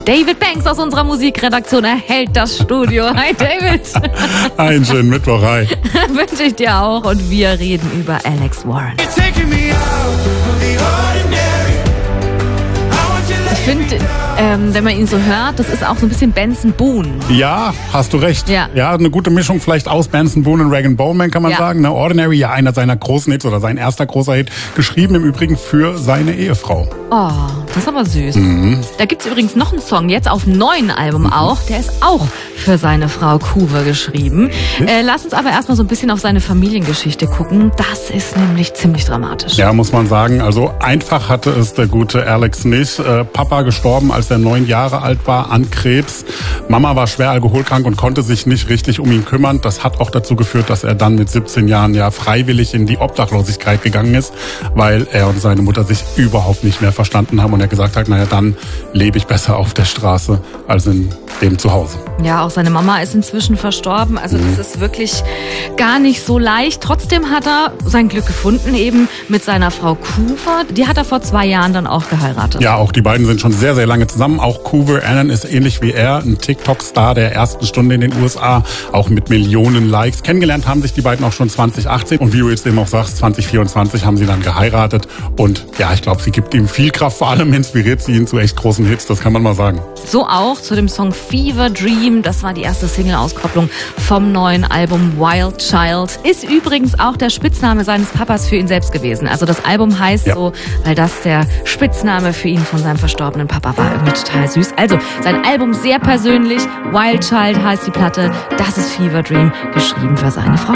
David Banks aus unserer Musikredaktion erhält das Studio. Hi David. Einen schönen Mittwoch, hi. Wünsche ich dir auch. Und wir reden über Alex Warren. Ich finde, wenn man ihn so hört, das ist auch so ein bisschen Benson Boone. Ja, hast du recht. Ja, eine gute Mischung vielleicht aus Benson Boone und Rag & Bone Man, kann man sagen. Ne? Ordinary, ja, einer seiner großen Hits oder sein erster großer Hit. Geschrieben im Übrigen für seine Ehefrau. Oh, das ist aber süß. Da gibt's übrigens noch einen Song, jetzt auf dem neuen Album auch. Der ist auch für seine Frau Kuwe geschrieben. Lass uns aber erstmal so ein bisschen auf seine Familiengeschichte gucken. Das ist nämlich ziemlich dramatisch. Ja, muss man sagen. Also einfach hatte es der gute Alex nicht. Papa gestorben, als er 9 Jahre alt war, an Krebs. Mama war schwer alkoholkrank und konnte sich nicht richtig um ihn kümmern. Das hat auch dazu geführt, dass er dann mit 17 Jahren ja freiwillig in die Obdachlosigkeit gegangen ist, weil er und seine Mutter sich überhaupt nicht mehr verstanden haben und er gesagt hat, naja, dann lebe ich besser auf der Straße als in dem Zuhause. Ja, auch seine Mama ist inzwischen verstorben. Also das ist wirklich gar nicht so leicht. Trotzdem hat er sein Glück gefunden, eben mit seiner Frau Kuwe. Die hat er vor 2 Jahren dann auch geheiratet. Ja, auch die beiden sind schon sehr, sehr lange zusammen. Auch Kuwe Annan ist ähnlich wie er ein TikTok-Star der ersten Stunde in den USA, auch mit Millionen Likes. Kennengelernt haben sich die beiden auch schon 2018 und wie du jetzt eben auch sagst, 2024 haben sie dann geheiratet. Und ja, ich glaube, sie gibt ihm viel Kraft, vor allem inspiriert sie ihn zu echt großen Hits, das kann man mal sagen. So auch zu dem Song Fever Dream, das war die erste Single-Auskopplung vom neuen Album Wild Child. Ist übrigens auch der Spitzname seines Papas für ihn selbst gewesen. Also das Album heißt so, weil das der Spitzname für ihn von seinem verstorbenen Papa war. Irgendwie total süß. Also sein Album sehr persönlich, Wild Child heißt die Platte, das ist Fever Dream, geschrieben für seine Frau